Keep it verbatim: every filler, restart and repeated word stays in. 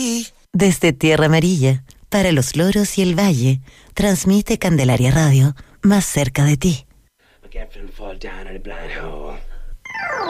ti. Desde Tierra Amarilla, para los loros y el valle, transmite Candelaria Radio, más cerca de ti.